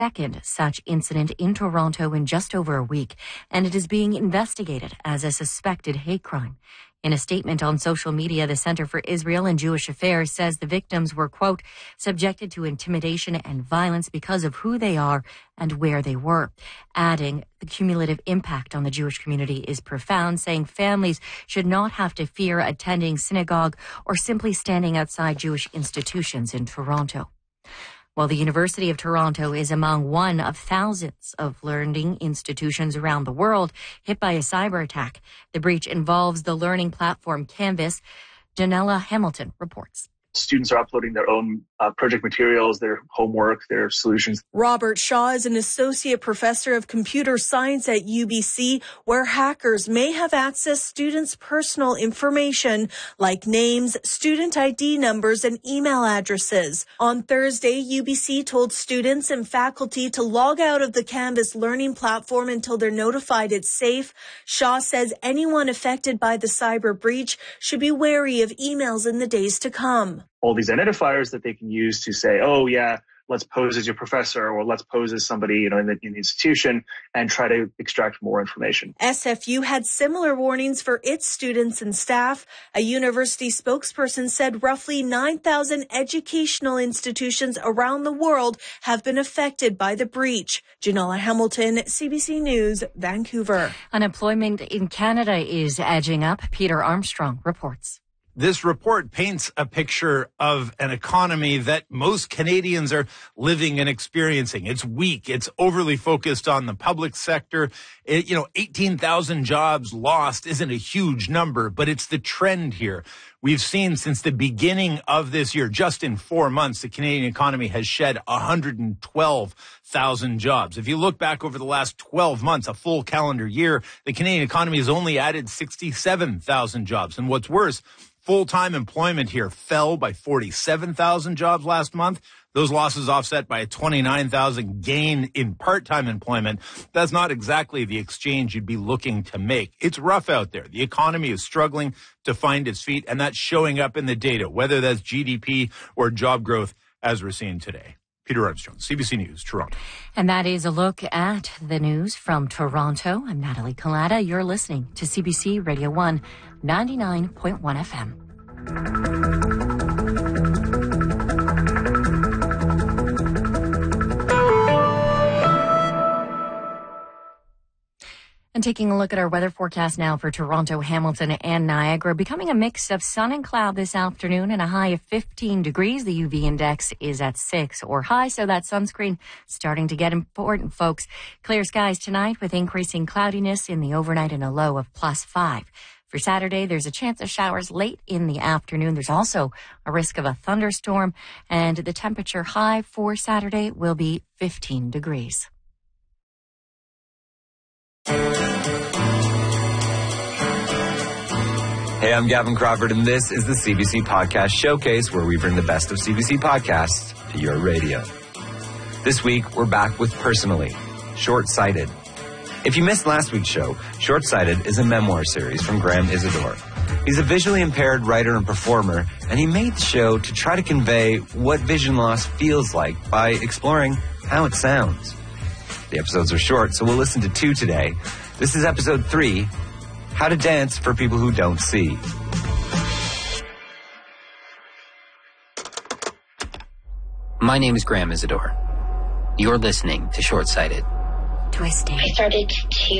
second such incident in Toronto in just over a week, and it is being investigated as a suspected hate crime. In a statement on social media, the Center for Israel and Jewish Affairs says the victims were, quote, subjected to intimidation and violence because of who they are and where they were, adding the cumulative impact on the Jewish community is profound, saying families should not have to fear attending synagogue or simply standing outside Jewish institutions in Toronto. Well, the University of Toronto is among one of thousands of learning institutions around the world hit by a cyber attack. The breach involves the learning platform Canvas. Janella Hamilton reports. Students are uploading their own project materials, their homework, their solutions. Robert Shaw is an associate professor of computer science at UBC, where hackers may have accessed students' personal information like names, student ID numbers, and email addresses. On Thursday, UBC told students and faculty to log out of the Canvas learning platform until they're notified it's safe. Shaw says anyone affected by the cyber breach should be wary of emails in the days to come. All these identifiers that they can use to say, oh, yeah, let's pose as your professor or let's pose as somebody, in the institution and try to extract more information. SFU had similar warnings for its students and staff. A university spokesperson said roughly 9,000 educational institutions around the world have been affected by the breach. Janella Hamilton, CBC News, Vancouver. Unemployment in Canada is edging up. Peter Armstrong reports. This report paints a picture of an economy that most Canadians are living and experiencing. It's weak. It's overly focused on the public sector. 18,000 jobs lost isn't a huge number, but it's the trend here. We've seen since the beginning of this year, just in 4 months, the Canadian economy has shed 112,000 jobs. If you look back over the last 12 months, a full calendar year, the Canadian economy has only added 67,000 jobs. And what's worse, full-time employment here fell by 47,000 jobs last month. Those losses offset by a 29,000 gain in part-time employment. That's not exactly the exchange you'd be looking to make. It's rough out there. The economy is struggling to find its feet, and that's showing up in the data, whether that's GDP or job growth, as we're seeing today. Peter Armstrong, CBC News, Toronto. And that is a look at the news from Toronto. I'm Natalie Collada. You're listening to CBC Radio 1, 99.1 FM. And taking a look at our weather forecast now for Toronto, Hamilton, and Niagara, becoming a mix of sun and cloud this afternoon and a high of 15 degrees. The UV index is at 6 or high, so that sunscreen starting to get important, folks. Clear skies tonight with increasing cloudiness in the overnight and a low of +5. For Saturday, there's a chance of showers late in the afternoon. There's also a risk of a thunderstorm, and the temperature high for Saturday will be 15 degrees. Hey, I'm Gavin Crawford, and this is the CBC Podcast Showcase, where we bring the best of CBC podcasts to your radio. This week, we're back with Personally, Short-Sighted. If you missed last week's show, Short-Sighted is a memoir series from Graham Isidore. He's a visually impaired writer and performer, and he made the show to try to convey what vision loss feels like by exploring how it sounds. The episodes are short, so we'll listen to 2 today. This is episode 3, How to Dance for People Who Don't See. My name is Graham Isidore. You're listening to Short-Sighted. Twisting. I started to